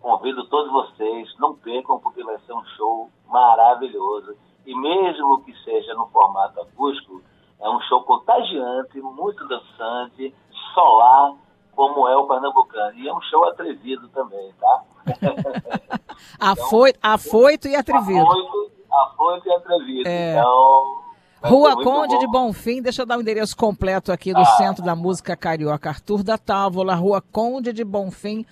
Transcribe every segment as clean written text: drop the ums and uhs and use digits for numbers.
convido todos vocês, não percam, porque vai ser um show maravilhoso. E mesmo que seja no formato acústico, é um show contagiante, muito dançante, solar, como é o pernambucano. E é um show atrevido também, tá? Afoito e atrevido. Afoito e atrevido. Então, Rua Conde de Bonfim, deixa eu dar o endereço completo aqui do Centro da Música Carioca. Arthur da Távola, Rua Conde de Bonfim,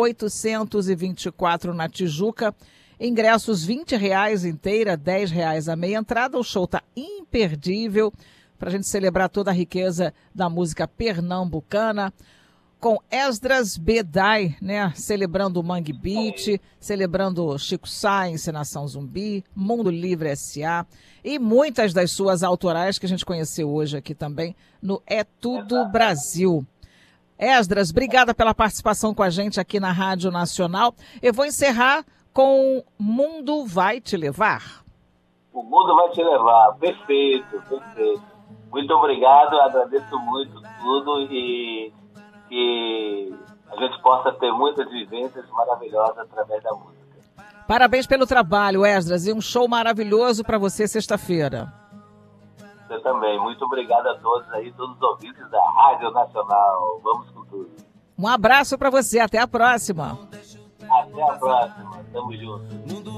824 na Tijuca. Ingressos R$20 inteira, R$10 a meia entrada. O show tá imperdível para a gente celebrar toda a riqueza da música pernambucana. Com Esdras Bedai, né, celebrando o Mangue Beat, celebrando Chico Sá, Encenação Zumbi, Mundo Livre S.A. e muitas das suas autorais que a gente conheceu hoje aqui também no É Tudo Brasil. Esdras, obrigada pela participação com a gente aqui na Rádio Nacional. Eu vou encerrar com Mundo Vai Te Levar. O Mundo Vai Te Levar, perfeito, perfeito. Muito obrigado, agradeço muito tudo e que a gente possa ter muitas vivências maravilhosas através da música. Parabéns pelo trabalho, Esdras, e um show maravilhoso para você sexta-feira. Você também. Muito obrigado a todos aí, todos os ouvintes da Rádio Nacional. Vamos com tudo. Um abraço para você, até a próxima. Até a próxima, tamo junto.